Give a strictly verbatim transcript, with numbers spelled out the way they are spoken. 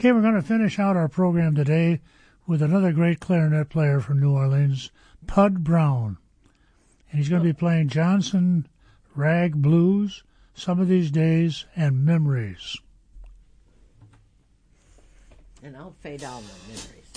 Okay, we're going to finish out our program today with another great clarinet player from New Orleans, Pud Brown. And he's going to be playing Johnson Rag Blues, Some of These Days, and Memories. And I'll fade out my memories.